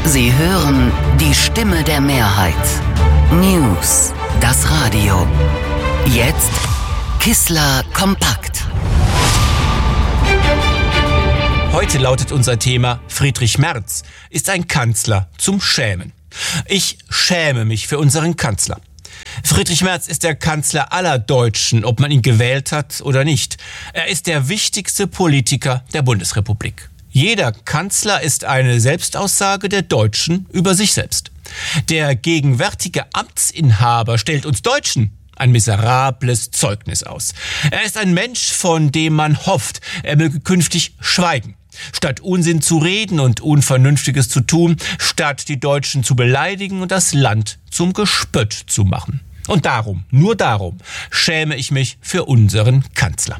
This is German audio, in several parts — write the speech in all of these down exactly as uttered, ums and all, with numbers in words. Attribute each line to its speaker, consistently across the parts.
Speaker 1: Sie hören die Stimme der Mehrheit. News, das Radio. Jetzt Kissler kompakt.
Speaker 2: Heute lautet unser Thema: Friedrich Merz ist ein Kanzler zum Schämen. Ich schäme mich für unseren Kanzler. Friedrich Merz ist der Kanzler aller Deutschen, ob man ihn gewählt hat oder nicht. Er ist der wichtigste Politiker der Bundesrepublik. Jeder Kanzler ist eine Selbstaussage der Deutschen über sich selbst. Der gegenwärtige Amtsinhaber stellt uns Deutschen ein miserables Zeugnis aus. Er ist ein Mensch, von dem man hofft, er möge künftig schweigen. Statt Unsinn zu reden und Unvernünftiges zu tun, statt die Deutschen zu beleidigen und das Land zum Gespött zu machen. Und darum, nur darum, schäme ich mich für unseren Kanzler.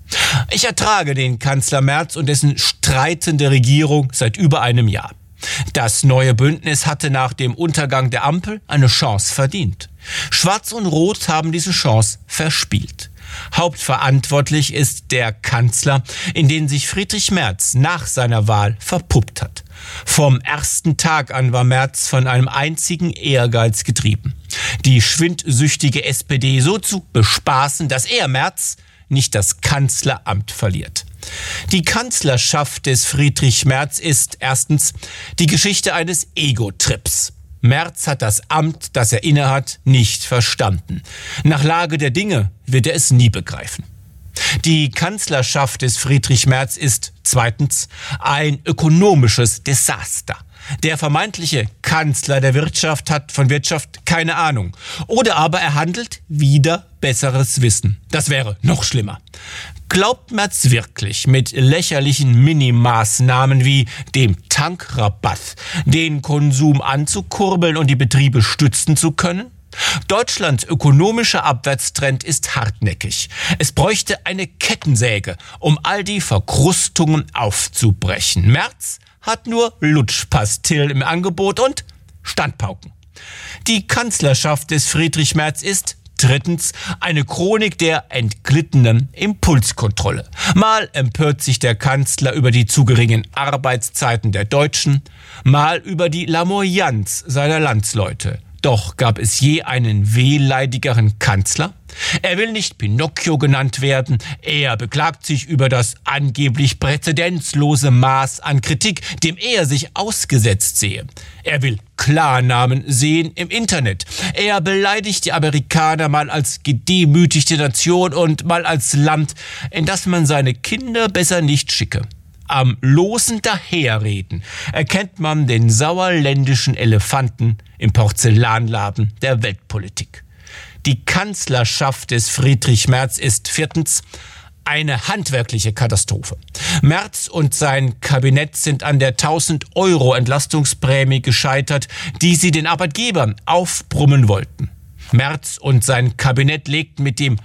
Speaker 2: Ich ertrage den Kanzler Merz und dessen streitende Regierung seit über einem Jahr. Das neue Bündnis hatte nach dem Untergang der Ampel eine Chance verdient. Schwarz und Rot haben diese Chance verspielt. Hauptverantwortlich ist der Kanzler, in den sich Friedrich Merz nach seiner Wahl verpuppt hat. Vom ersten Tag an war Merz von einem einzigen Ehrgeiz getrieben: die schwindsüchtige S P D so zu bespaßen, dass er, Merz, nicht das Kanzleramt verliert. Die Kanzlerschaft des Friedrich Merz ist erstens die Geschichte eines Ego-Trips. Merz hat das Amt, das er innehat, nicht verstanden. Nach Lage der Dinge wird er es nie begreifen. Die Kanzlerschaft des Friedrich Merz ist zweitens ein ökonomisches Desaster. Der vermeintliche Kanzler der Wirtschaft hat von Wirtschaft keine Ahnung. Oder aber er handelt wider besseres Wissen. Das wäre noch schlimmer. Glaubt Merz wirklich, mit lächerlichen Minimaßnahmen wie dem Tankrabatt den Konsum anzukurbeln und die Betriebe stützen zu können? Deutschlands ökonomischer Abwärtstrend ist hartnäckig. Es bräuchte eine Kettensäge, um all die Verkrustungen aufzubrechen. Merz hat nur Lutschpastillen im Angebot und Standpauken. Die Kanzlerschaft des Friedrich Merz ist drittens eine Chronik der entglittenen Impulskontrolle. Mal empört sich der Kanzler über die zu geringen Arbeitszeiten der Deutschen, mal über die Lamoyanz seiner Landsleute. Doch gab es je einen wehleidigeren Kanzler? Er will nicht Pinocchio genannt werden. Er beklagt sich über das angeblich präzedenzlose Maß an Kritik, dem er sich ausgesetzt sehe. Er will Klarnamen sehen im Internet. Er beleidigt die Amerikaner mal als gedemütigte Nation und mal als Land, in das man seine Kinder besser nicht schicke. Am losen Daherreden erkennt man den sauerländischen Elefanten im Porzellanladen der Weltpolitik. Die Kanzlerschaft des Friedrich Merz ist viertens eine handwerkliche Katastrophe. Merz und sein Kabinett sind an der tausend Euro Entlastungsprämie gescheitert, die sie den Arbeitgebern aufbrummen wollten. Merz und sein Kabinett legten mit dem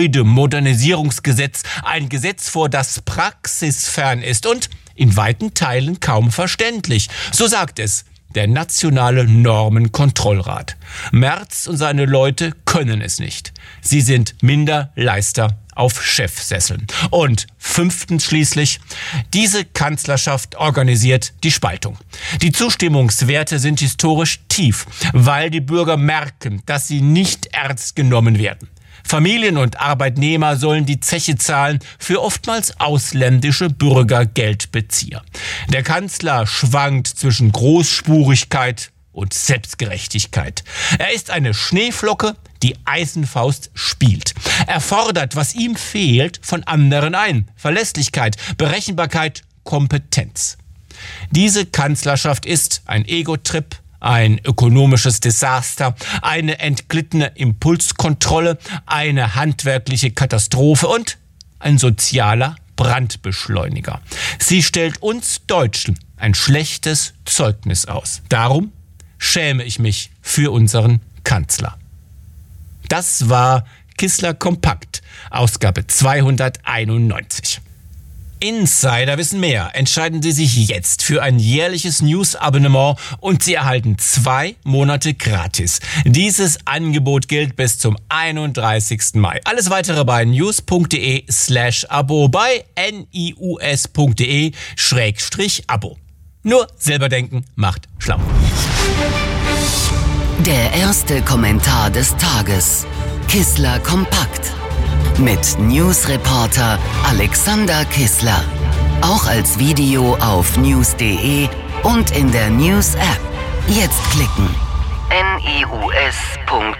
Speaker 2: Gebäudemodernisierungsgesetz ein Gesetz vor, das praxisfern ist und in weiten Teilen kaum verständlich. So sagt es der Nationale Normenkontrollrat. Merz und seine Leute können es nicht. Sie sind Minderleister auf Chefsesseln. Und fünftens schließlich, diese Kanzlerschaft organisiert die Spaltung. Die Zustimmungswerte sind historisch tief, weil die Bürger merken, dass sie nicht ernst genommen werden. Familien und Arbeitnehmer sollen die Zeche zahlen für oftmals ausländische Bürgergeldbezieher. Der Kanzler schwankt zwischen Großspurigkeit und Selbstgerechtigkeit. Er ist eine Schneeflocke, die Eisenfaust spielt. Er fordert, was ihm fehlt, von anderen ein. Verlässlichkeit, Berechenbarkeit, Kompetenz. Diese Kanzlerschaft ist ein Ego-Trip, ein ökonomisches Desaster, eine entglittene Impulskontrolle, eine handwerkliche Katastrophe und ein sozialer Brandbeschleuniger. Sie stellt uns Deutschen ein schlechtes Zeugnis aus. Darum schäme ich mich für unseren Kanzler. Das war Kissler Kompakt, Ausgabe zweihunderteinundneunzig. Insider wissen mehr. Entscheiden Sie sich jetzt für ein jährliches News-Abonnement und Sie erhalten zwei Monate gratis. Dieses Angebot gilt bis zum einunddreißigsten Mai. Alles weitere bei news.de slash Abo, bei news.de schrägstrich Abo. Nur selber denken macht schlau.
Speaker 1: Der erste Kommentar des Tages. Kissler kompakt. Mit Newsreporter Alexander Kissler. Auch als Video auf news punkt de und in der News-App. Jetzt klicken. N I U S punkt